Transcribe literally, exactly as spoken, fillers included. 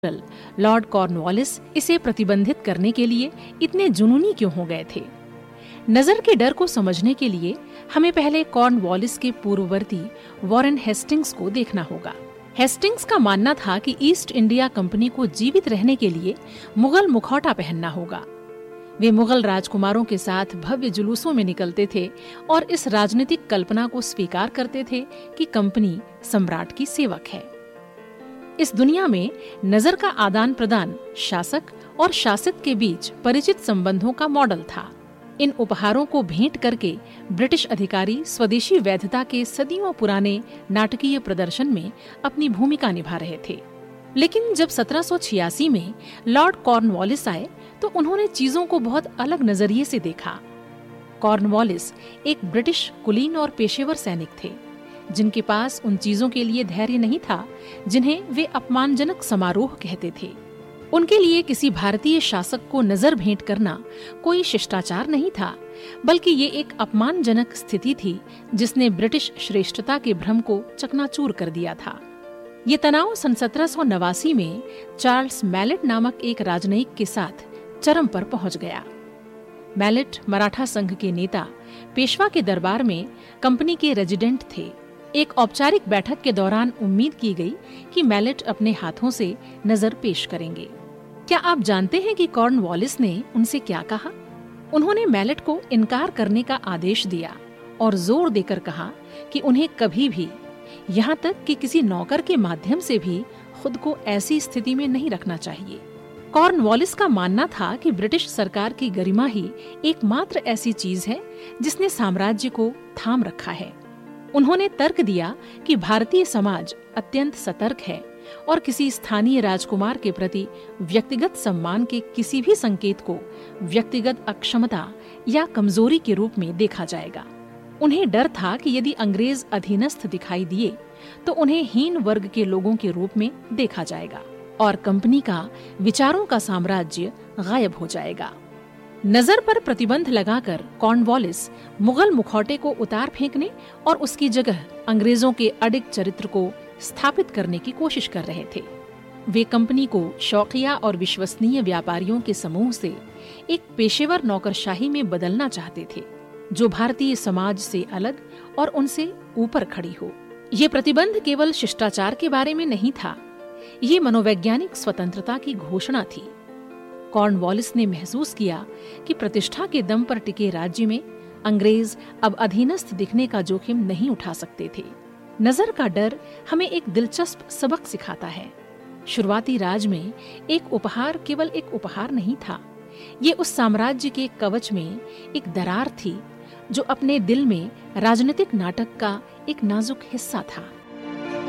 Lord Cornwallis इसे प्रतिबंधित करने के लिए इतने जुनूनी क्यों हो गए थे? नजर के डर को समझने के लिए हमें पहले कॉर्नवालिस के पूर्ववर्ती वॉरेन हेस्टिंग्स को देखना होगा। हेस्टिंग्स का मानना था कि ईस्ट इंडिया कंपनी को जीवित रहने के लिए मुगल मुखौटा पहनना होगा। वे मुगल राजकुमारों के साथ भव्य जुलूसों में निकलते थे और इस राजनीतिक कल्पना को स्वीकार करते थे कि कंपनी सम्राट की सेवक है। इस दुनिया में नजर का आदान प्रदान शासक और शासित के बीच परिचित संबंधों का मॉडल था। इन उपहारों को भेंट करके ब्रिटिश अधिकारी स्वदेशी वैधता के सदियों पुराने नाटकीय प्रदर्शन में अपनी भूमिका निभा रहे थे। लेकिन जब सत्रह सौ छियासी में लॉर्ड कॉर्नवालिस आए तो उन्होंने चीजों को बहुत अलग नजरिए से देखा। कॉर्नवालिस एक ब्रिटिश कुलीन और पेशेवर सैनिक थे, जिनके पास उन चीजों के लिए धैर्य नहीं था जिन्हें वे अपमानजनक समारोह कहते थे। उनके लिए किसी भारतीय शासक को नजर भेंट करना कोई शिष्टाचार नहीं था, बल्कि ये एक अपमानजनक स्थिति थी जिसने ब्रिटिश श्रेष्ठता के भ्रम को चकनाचूर कर दिया था। ये तनाव सन सत्रह सौ नवासी में चार्ल्स मैलेट नामक एक राजनयिक के साथ चरम पर पहुंच गया। मैलेट मराठा संघ के नेता पेशवा के दरबार में कंपनी के रेजिडेंट थे। एक औपचारिक बैठक के दौरान उम्मीद की गई कि मैलेट अपने हाथों से नजर पेश करेंगे। क्या आप जानते हैं कि कॉर्नवालिस ने उनसे क्या कहा? उन्होंने मैलेट को इनकार करने का आदेश दिया और जोर देकर कहा कि उन्हें कभी भी, यहाँ तक कि किसी नौकर के माध्यम से भी, खुद को ऐसी स्थिति में नहीं रखना चाहिए। कॉर्नवालिस का मानना था कि ब्रिटिश सरकार की गरिमा ही एकमात्र ऐसी चीज है जिसने साम्राज्य को थाम रखा है। उन्होंने तर्क दिया कि भारतीय समाज अत्यंत सतर्क है और किसी स्थानीय राजकुमार के प्रति व्यक्तिगत सम्मान के किसी भी संकेत को व्यक्तिगत अक्षमता या कमजोरी के रूप में देखा जाएगा। उन्हें डर था कि यदि अंग्रेज अधीनस्थ दिखाई दिए तो उन्हें हीन वर्ग के लोगों के रूप में देखा जाएगा और कंपनी का विचारों का साम्राज्य गायब हो जाएगा। नजर पर प्रतिबंध लगाकर कॉर्नवालिस मुगल मुखौटे को उतार फेंकने और उसकी जगह अंग्रेजों के अडिग चरित्र को स्थापित करने की कोशिश कर रहे थे। वे कंपनी को शौकिया और विश्वसनीय व्यापारियों के समूह से एक पेशेवर नौकरशाही में बदलना चाहते थे, जो भारतीय समाज से अलग और उनसे ऊपर खड़ी हो। ये प्रतिबंध केवल शिष्टाचार के बारे में नहीं था, ये मनोवैज्ञानिक स्वतंत्रता की घोषणा थी। कॉर्नवालिस ने महसूस किया कि प्रतिष्ठा के दम पर टिके राज्य में अंग्रेज अब अधीनस्थ दिखने का जोखिम नहीं उठा सकते थे। नजर का डर हमें एक दिलचस्प सबक सिखाता है। शुरुआती राज में एक उपहार केवल एक उपहार नहीं था, ये उस साम्राज्य के कवच में एक दरार थी जो अपने दिल में राजनीतिक नाटक का एक नाजुक हिस्सा था।